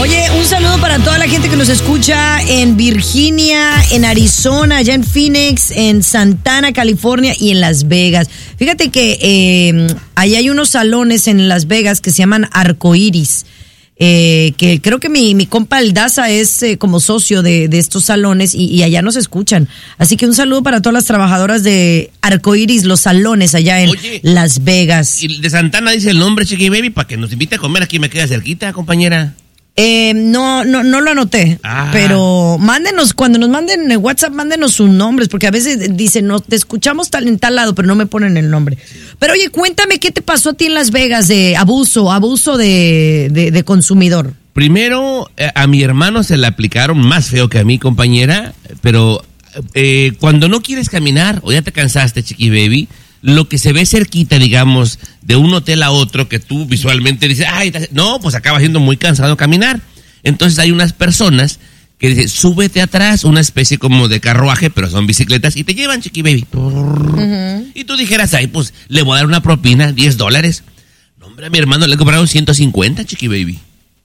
Oye, un saludo para toda la gente que nos escucha en Virginia, en Arizona, allá en Phoenix, en Santana, California y en Las Vegas. Fíjate que ahí hay unos salones en Las Vegas que se llaman Arcoiris. Que creo que mi compa el Daza es como socio de estos salones y allá nos escuchan. Así que un saludo para todas las trabajadoras de Arcoiris, los salones allá en Las Vegas. Y de Santana dice el nombre, Chiqui Baby, para que nos invite a comer. Aquí me queda cerquita, compañera. No lo anoté, pero mándenos, cuando nos manden en WhatsApp, mándenos sus nombres, porque a veces dicen, no, te escuchamos en tal lado, pero no me ponen el nombre. Pero oye, cuéntame qué te pasó a ti en Las Vegas de abuso de consumidor. Primero, a mi hermano se le aplicaron más feo que a mí, compañera, pero cuando no quieres caminar o ya te cansaste, Chiqui Baby, lo que se ve cerquita, digamos, de un hotel a otro, que tú visualmente dices, ay, no, pues acaba siendo muy cansado caminar. Entonces hay unas personas que dicen, súbete atrás, una especie como de carruaje, pero son bicicletas, y te llevan, Chiqui Baby. Uh-huh. Y tú dijeras, ay, pues le voy a dar una propina, $10. No, hombre, a mi hermano le cobraron 150, Chiqui Baby.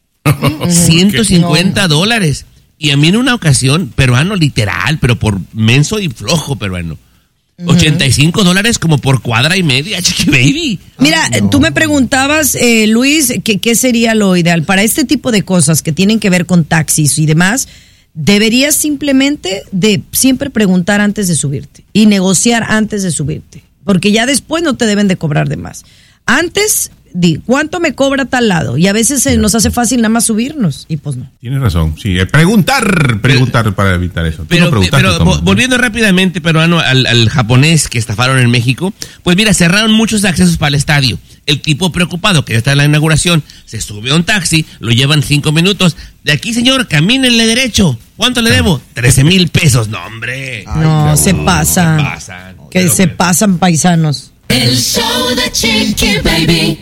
$150. Y a mí en una ocasión, peruano literal, pero por menso y flojo peruano. $85 como por cuadra y media, Chiqui Baby. Mira, tú me preguntabas, Luis, qué sería lo ideal para este tipo de cosas que tienen que ver con taxis y demás. Deberías simplemente de siempre preguntar antes de subirte y negociar antes de subirte, porque ya después no te deben de cobrar de más. Antes, di, ¿cuánto me cobra tal lado? Y a veces nos hace fácil nada más subirnos, y pues no. Tienes razón, sí, preguntar para evitar eso. Pero volviendo rápidamente, peruano, al japonés que estafaron en México, pues mira, cerraron muchos accesos para el estadio. El tipo preocupado, que ya está en la inauguración, se sube a un taxi, lo llevan 5 minutos. De aquí, señor, camínenle derecho. ¿Cuánto le debo? 13,000 pesos. No, hombre. No, se pasan. Que se pasan, paisanos. El show de Chiqui Baby.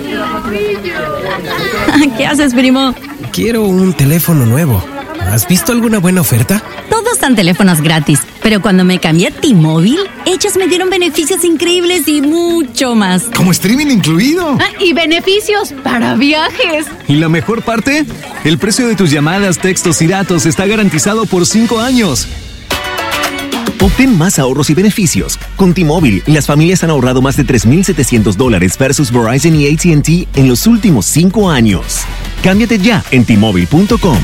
¿Qué haces, primo? Quiero un teléfono nuevo. ¿Has visto alguna buena oferta? Todos dan teléfonos gratis, pero cuando me cambié a T-Mobile, ellos me dieron beneficios increíbles y mucho más. ¿Como streaming incluido? Y beneficios para viajes. ¿Y la mejor parte? El precio de tus llamadas, textos y datos está garantizado por 5 años. Obtén más ahorros y beneficios. Con T-Mobile, las familias han ahorrado más de $3,700 versus Verizon y AT&T en los últimos 5 años. Cámbiate ya en T-Mobile.com.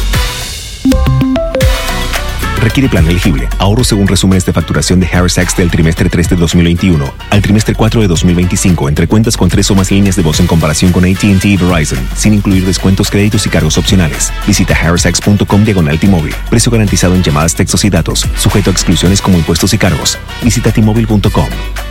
Requiere plan elegible. Ahorro según resúmenes de facturación de Harris Sachs del trimestre 3 de 2021 al trimestre 4 de 2025 entre cuentas con 3 o más líneas de voz en comparación con AT&T y Verizon, sin incluir descuentos, créditos y cargos opcionales. Visita harrissax.com/T-Mobile. Precio garantizado en llamadas, textos y datos. Sujeto a exclusiones como impuestos y cargos. Visita T-Mobile.com.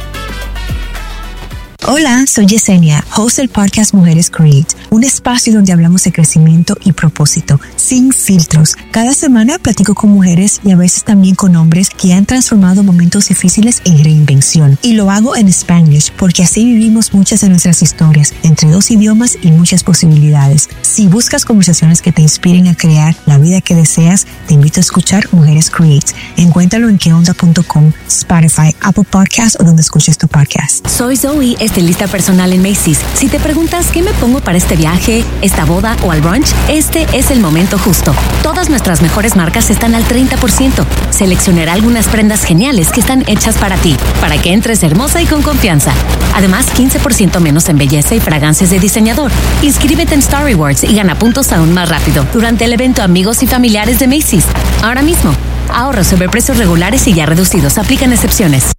Hola, soy Yesenia, host del podcast Mujeres Create, un espacio donde hablamos de crecimiento y propósito, sin filtros. Cada semana platico con mujeres y a veces también con hombres que han transformado momentos difíciles en reinvención. Y lo hago en Spanglish, porque así vivimos muchas de nuestras historias, entre 2 idiomas y muchas posibilidades. Si buscas conversaciones que te inspiren a crear la vida que deseas, te invito a escuchar Mujeres Create. Encuéntralo en queonda.com, Spotify, Apple Podcasts o donde escuches tu podcast. Soy Zoe, estilista personal en Macy's. Si te preguntas qué me pongo para este viaje, esta boda o al brunch, este es el momento justo. Todas nuestras mejores marcas están al 30%. Seleccionaré algunas prendas geniales que están hechas para ti, para que entres hermosa y con confianza. Además, 15% menos en belleza y fragancias de diseñador. Inscríbete en Star Rewards y gana puntos aún más rápido durante el evento Amigos y Familiares de Macy's. Ahora mismo, ahorra sobre precios regulares y ya reducidos. Aplican excepciones.